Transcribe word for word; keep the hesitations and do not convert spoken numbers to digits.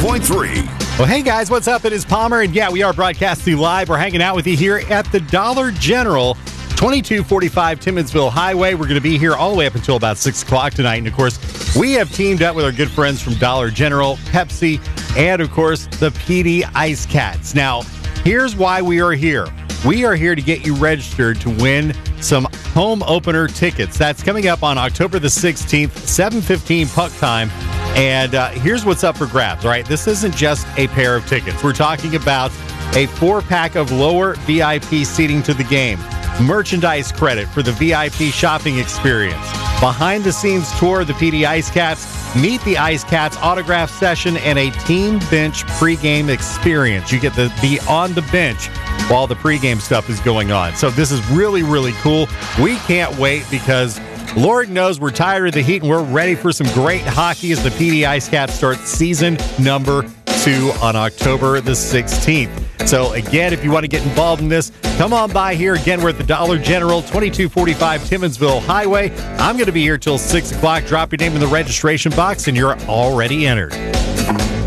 point three. Well, hey guys, what's up? It is Palmer, and yeah, we are broadcasting live. We're hanging out with you here at the Dollar General, twenty-two forty-five Timmonsville Highway. We're going to be here all the way up until about six o'clock tonight. And, of course, we have teamed up with our good friends from Dollar General, Pepsi, and, of course, the P D Ice Cats. Now, here's why we are here. We are here to get you registered to win some home opener tickets. That's coming up on October the sixteenth, seven fifteen puck time. And uh, here's what's up for grabs, all right? This isn't just a pair of tickets. We're talking about a four-pack of lower V I P seating to the game, merchandise credit for the V I P shopping experience, behind-the-scenes tour of the P D Ice Cats, meet the Ice Cats autograph session, and a team bench pregame experience. You get to be on the bench while the pregame stuff is going on. So this is really, really cool. We can't wait because Lord knows we're tired of the heat and we're ready for some great hockey as the P D Ice Cats start season number two on October the sixteenth. So again, if you want to get involved in this, come on by here. Again, we're at the Dollar General, twenty-two forty-five Timmonsville Highway. I'm going to be here till six o'clock. Drop your name in the registration box and you're already entered.